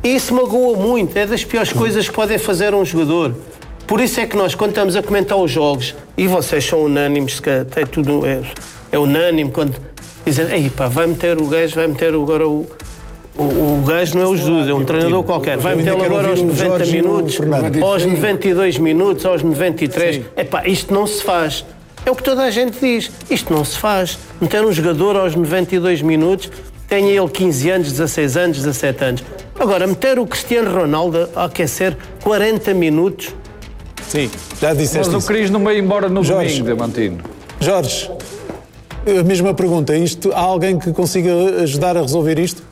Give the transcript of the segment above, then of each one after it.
E isso magoa muito, é das piores coisas que podem fazer um jogador. Por isso é que nós, quando estamos a comentar os jogos, e vocês são unânimes, que é tudo é unânime, quando dizem, ei pá, vai meter o gajo, vai meter agora o gajo não é o Jesus, é um treinador qualquer, vai metê-lo agora aos 90 minutos, aos 92 minutos, aos 93. Epá, isto não se faz. É o que toda a gente diz, isto não se faz. Meter um jogador aos 92 minutos, tenha ele 15 anos, 16 anos, 17 anos. Agora, meter o Cristiano Ronaldo a aquecer 40 minutos... Sim, já disseste isso. Mas o Cris não veio embora no domingo, Diamantino. Jorge, a mesma pergunta. Há alguém que consiga ajudar a resolver isto?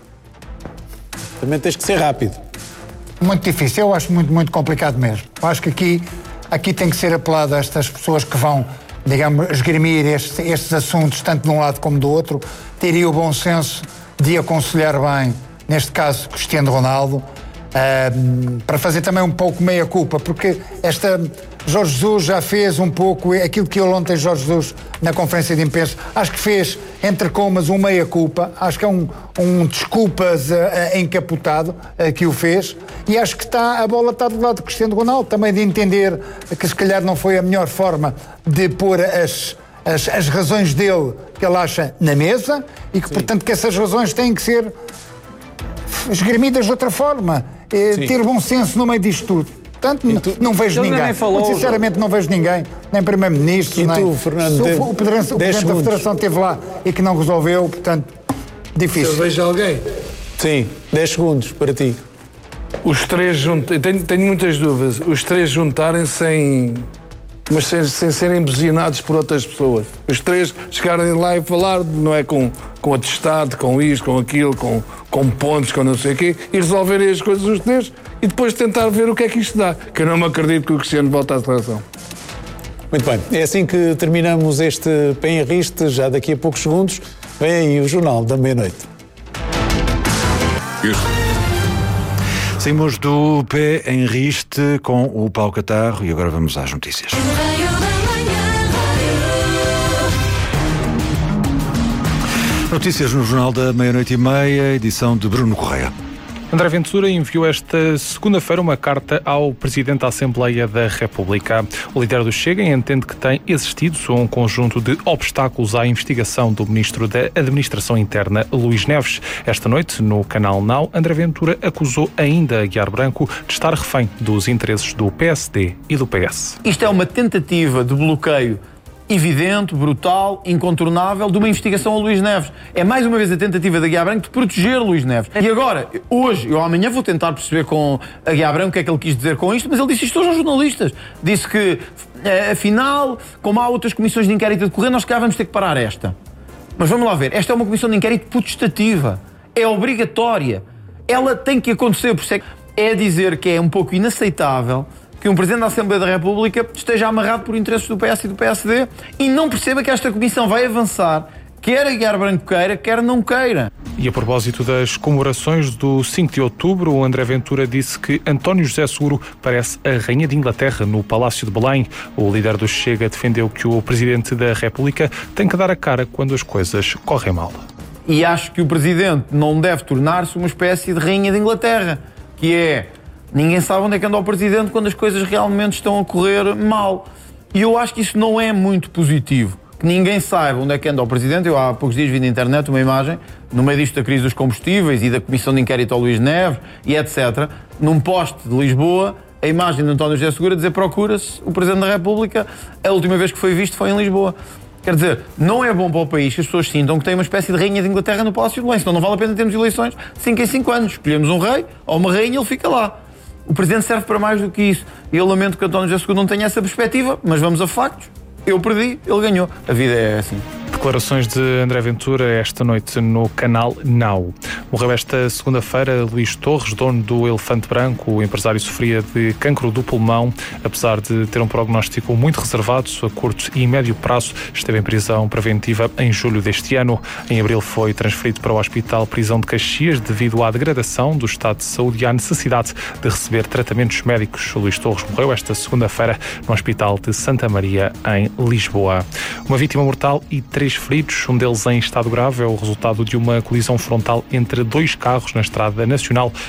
Também tens que ser rápido. Muito difícil, eu acho muito, muito complicado mesmo. Eu acho que aqui tem que ser apelado a estas pessoas que vão, digamos, esgrimir estes assuntos, tanto de um lado como do outro, teria o bom senso de aconselhar bem, neste caso, Cristiano Ronaldo, para fazer também um pouco meia-culpa, porque Jorge Jesus já fez um pouco aquilo que ele ontem, Jorge Jesus, na conferência de imprensa, acho que fez, entre comas, um meia-culpa, acho que é um desculpas encapotado que o fez, e acho que a bola está do lado de Cristiano Ronaldo, também de entender que se calhar não foi a melhor forma de pôr as razões dele, que ele acha, na mesa, e que, portanto, que essas razões têm que ser esgrimidas de outra forma. Ter bom senso no meio disto tudo. Portanto, não vejo ninguém. Sinceramente, não vejo ninguém. Nem Primeiro-Ministro, nem... tu, Fernando, o Presidente da Federação esteve lá e que não resolveu, portanto, difícil. Eu vejo alguém. Sim, 10 segundos para ti. Os três tenho muitas dúvidas. Os três juntarem mas sem serem buzinados por outras pessoas. Os três chegarem lá e falar, não é com atestado, com isto, com aquilo, com pontos, com não sei o quê, e resolverem as coisas os três e depois tentar ver o que é que isto dá. Que eu não me acredito que o Cristiano volte à seleção. Muito bem, é assim que terminamos este Pé em Riste, já daqui a poucos segundos. Vem aí o Jornal da Meia-Noite. Saímos do Pé em Riste com o Paulo Catarro e agora vamos às notícias. Notícias no Jornal da Meia-Noite e Meia, edição de Bruno Correia. André Ventura enviou esta segunda-feira uma carta ao Presidente da Assembleia da República. O líder do Chega entende que tem existido um conjunto de obstáculos à investigação do Ministro da Administração Interna, Luís Neves. Esta noite, no canal Now, André Ventura acusou ainda Aguiar Branco de estar refém dos interesses do PSD e do PS. Isto é uma tentativa de bloqueio evidente, brutal, incontornável de uma investigação a Luís Neves. É mais uma vez a tentativa de Aguiar Branco de proteger Luís Neves. E agora, hoje, eu amanhã vou tentar perceber com Aguiar Branco o que é que ele quis dizer com isto, mas ele disse isto hoje aos jornalistas. Disse que, afinal, como há outras comissões de inquérito a decorrer, nós se calhar vamos ter que parar esta. Mas vamos lá ver, esta é uma comissão de inquérito potestativa. É obrigatória. Ela tem que acontecer, por isso é dizer que é um pouco inaceitável que um Presidente da Assembleia da República esteja amarrado por interesses do PS e do PSD e não perceba que esta comissão vai avançar, quer Aguiar Branco queira, quer não queira. E a propósito das comemorações do 5 de outubro, o André Ventura disse que António José Seguro parece a Rainha de Inglaterra no Palácio de Belém. O líder do Chega defendeu que o Presidente da República tem que dar a cara quando as coisas correm mal. E acho que o Presidente não deve tornar-se uma espécie de Rainha de Inglaterra, que é... Ninguém sabe onde é que anda o Presidente quando as coisas realmente estão a correr mal. E eu acho que isso não é muito positivo. Que ninguém saiba onde é que anda o Presidente. Eu há poucos dias vi na internet uma imagem, no meio disto da crise dos combustíveis e da comissão de inquérito ao Luís Neves e etc., num poste de Lisboa, a imagem de António José Seguro a dizer procura-se o Presidente da República. A última vez que foi visto foi em Lisboa. Quer dizer, não é bom para o país que as pessoas sintam que tem uma espécie de Rainha de Inglaterra no Palácio de Belém. Senão não vale a pena termos eleições de 5 em 5 anos. Escolhemos um rei ou uma rainha e ele fica lá. O Presidente serve para mais do que isso. E eu lamento que António José Seguro não tenha essa perspectiva, mas vamos a factos. Eu perdi, ele ganhou. A vida é assim. Declarações de André Ventura esta noite no canal Now. Morreu esta segunda-feira Luís Torres, dono do Elefante Branco. O empresário sofria de cancro do pulmão. Apesar de ter um prognóstico muito reservado, a curto e médio prazo, esteve em prisão preventiva em julho deste ano. Em abril foi transferido para o Hospital Prisão de Caxias devido à degradação do estado de saúde e à necessidade de receber tratamentos médicos. O Luís Torres morreu esta segunda-feira no Hospital de Santa Maria, em Lisboa. Uma vítima mortal e 3 feridos, um deles em estado grave, é o resultado de uma colisão frontal entre 2 carros na Estrada Nacional